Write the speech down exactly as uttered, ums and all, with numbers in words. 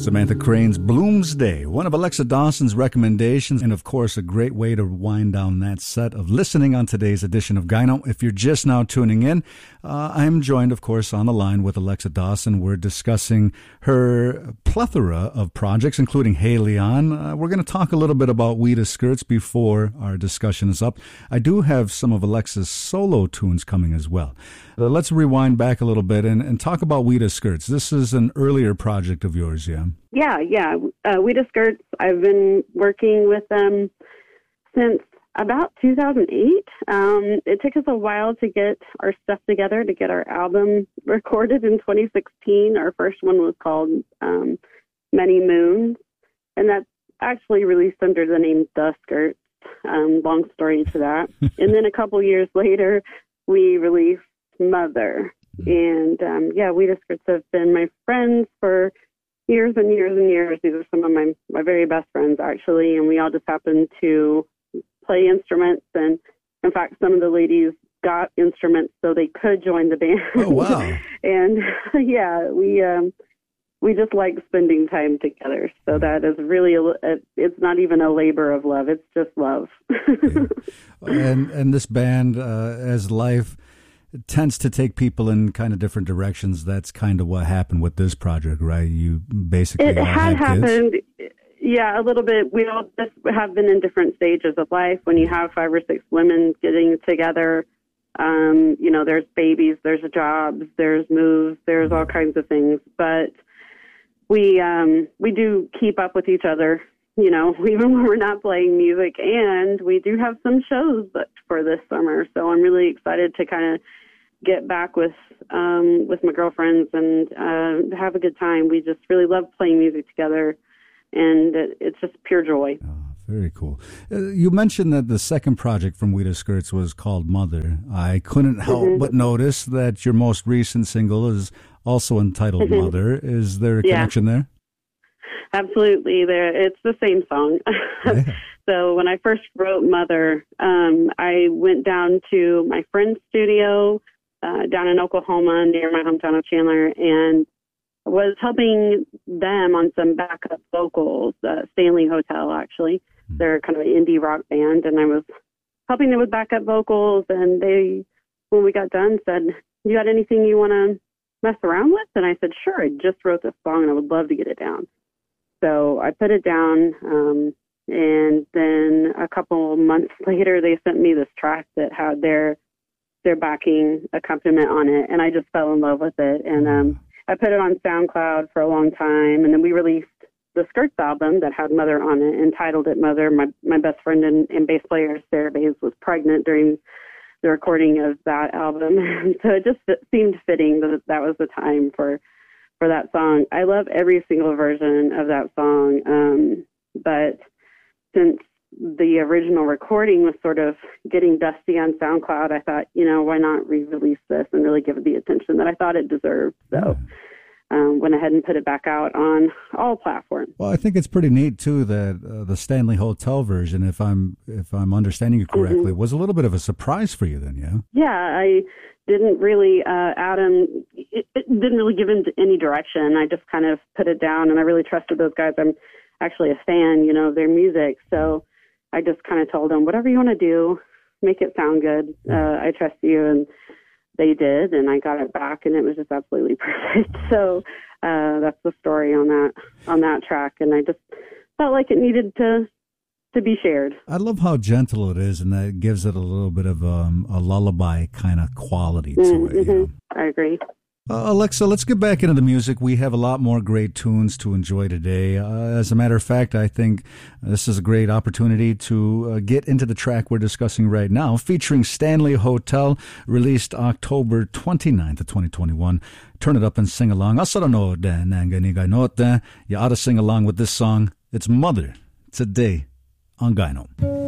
Samantha Crane's Bloomsday, one of Alexa Dawson's recommendations, and of course a great way to wind down that set of listening on today's edition of Gyno. If you're just now tuning in, uh, I'm joined, of course, on the line with Alexa Dawson. We're discussing her plethora of projects, including Hey Leon. Uh, we're going to talk a little bit about Ouida Skirts before our discussion is up. I do have some of Alexa's solo tunes coming as well. Uh, let's rewind back a little bit and, and talk about Ouida Skirts. This is an earlier project of yours, yeah? Yeah, yeah. Uh, Ouida Skirts, I've been working with them since about two thousand eight. Um, it took us a while to get our stuff together, to get our album recorded in twenty sixteen. Our first one was called um, Many Moons, and that's actually released under the name The Skirts. Um, long story to that. And then a couple years later, we released Mother. And um, yeah, Ouida Skirts have been my friends for years and years and years. These are some of my, my very best friends, actually, and we all just happen to play instruments. And in fact, some of the ladies got instruments so they could join the band. Oh, wow. And yeah, we um, we just like spending time together. So that is really, a, it's not even a labor of love. It's just love. Yeah. And, and this band, uh, as life it tends to take people in kind of different directions. That's kind of what happened with this project, right? You basically it all had, had happened, kids. Yeah, a little bit. We all just have been in different stages of life. When you have five or six women getting together, um, you know, there's babies, there's jobs, there's moves, there's all kinds of things. But we um, we do keep up with each other, you know, even when we're not playing music. And we do have some shows booked for this summer. So I'm really excited to kind of get back with um, with my girlfriends and uh, have a good time. We just really love playing music together, and it, it's just pure joy. Oh, very cool. Uh, you mentioned that the second project from Ouida Skirts was called Mother. I couldn't help mm-hmm. but notice that your most recent single is also entitled mm-hmm. Mother. Is there a yeah. connection there? Absolutely. There, it's the same song. Yeah. So when I first wrote Mother, um, I went down to my friend's studio Uh, down in Oklahoma near my hometown of Chandler, and was helping them on some backup vocals, uh, Stanley Hotel, actually. They're kind of an indie rock band, and I was helping them with backup vocals, and they, when we got done, said, you got anything you want to mess around with? And I said, sure, I just wrote this song, and I would love to get it down. So I put it down, um, and then a couple months later, they sent me this track that had their their backing accompaniment on it, and I just fell in love with it. And um, I put it on SoundCloud for a long time, and then we released the Skirts album that had Mother on it, entitled it Mother. My my best friend and, and bass player, Sarah Bays, was pregnant during the recording of that album, so it just seemed fitting that that was the time for for that song. I love every single version of that song, um, but since the original recording was sort of getting dusty on SoundCloud, I thought, you know, why not re-release this and really give it the attention that I thought it deserved. So yeah. um, went ahead and put it back out on all platforms. Well, I think it's pretty neat too that uh, the Stanley Hotel version, if I'm if I'm understanding you correctly, mm-hmm. was a little bit of a surprise for you then, yeah? Yeah, I didn't really, uh, Adam, it, it didn't really give him any direction. I just kind of put it down, and I really trusted those guys. I'm actually a fan, you know, of their music, so I just kind of told them, whatever you want to do, make it sound good. Uh, I trust you. And they did, and I got it back, and it was just absolutely perfect. So uh, that's the story on that on that track. And I just felt like it needed to to be shared. I love how gentle it is, and that gives it a little bit of um, a lullaby kind of quality to mm-hmm. it. You know? I agree. Uh, Alexa, let's get back into the music. We have a lot more great tunes to enjoy today. Uh, as a matter of fact, I think this is a great opportunity to uh, get into the track we're discussing right now, featuring Stanley Hotel, released October twenty-ninth of twenty twenty-one. Turn it up and sing along. You ought to sing along with this song. It's Mother, today on Gyno.